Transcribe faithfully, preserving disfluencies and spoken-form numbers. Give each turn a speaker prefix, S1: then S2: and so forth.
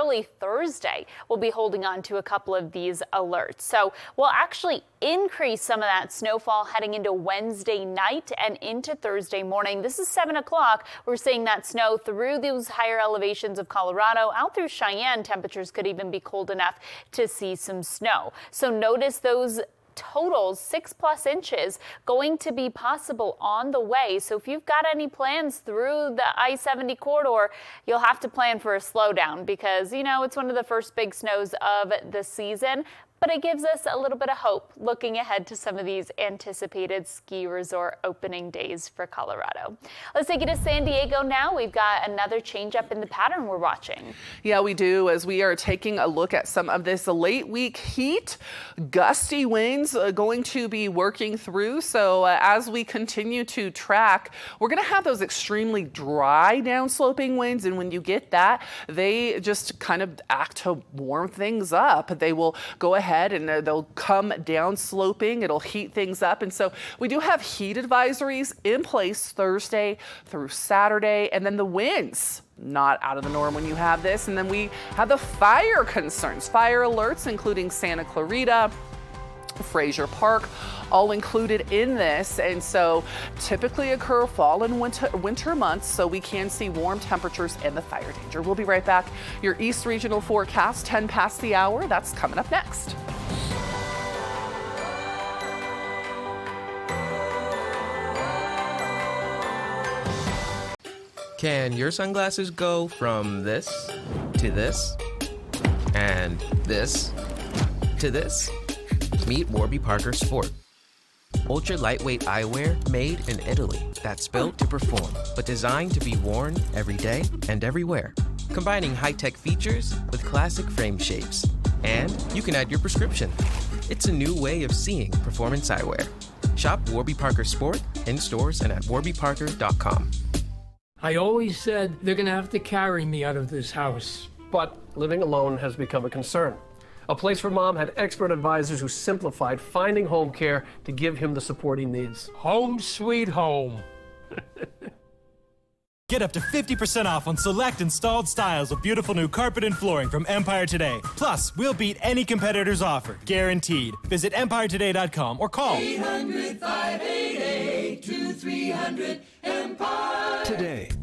S1: early Thursday, we'll be holding on to a couple of these alerts. So we'll actually increase some of that snowfall heading into Wednesday night and into Thursday morning. This is seven o'clock. We're seeing that snow through those higher elevations of Colorado. Out through Cheyenne, temperatures could even be cold enough to see some snow. So notice those totals, six plus inches, going to be possible on the way. So if you've got any plans through the I seventy corridor, you'll have to plan for a slowdown because, you know, it's one of the first big snows of the season. But it gives us a little bit of hope looking ahead to some of these anticipated ski resort opening days for Colorado. Let's take it to San Diego now. We've got another change up in the pattern we're watching.
S2: Yeah, we do, as we are taking a look at some of this late week heat. Gusty winds uh, going to be working through. So uh, as we continue to track, we're going to have those extremely dry downsloping winds. And when you get that, they just kind of act to warm things up. They will go ahead and they'll come down sloping. It'll heat things up. And so we do have heat advisories in place Thursday through Saturday. And then the winds, not out of the norm when you have this. And then we have the fire concerns, fire alerts, including Santa Clarita, Fraser Park, all included in this. And so typically occur fall and winter, winter months, so we can see warm temperatures and the fire danger. We'll be right back. Your East Regional forecast, ten past the hour. That's coming up next.
S3: Can your sunglasses go from this to this and this to this? Meet Warby Parker Sport. Ultra lightweight eyewear made in Italy that's built to perform, but designed to be worn every day and everywhere. Combining high-tech features with classic frame shapes. And you can add your prescription. It's a new way of seeing performance eyewear. Shop Warby Parker Sport in stores and at warby parker dot com.
S4: I always said they're going to have to carry me out of this house.
S5: But living alone has become a concern. A Place for Mom had expert advisors who simplified finding home care to give him the support he needs.
S4: Home sweet home.
S6: Get up to fifty percent off on select installed styles of beautiful new carpet and flooring from Empire Today. Plus, we'll beat any competitor's offer, guaranteed. Visit empire today dot com or call
S7: eight hundred, five eight eight, two three hundred, Empire.
S8: Today.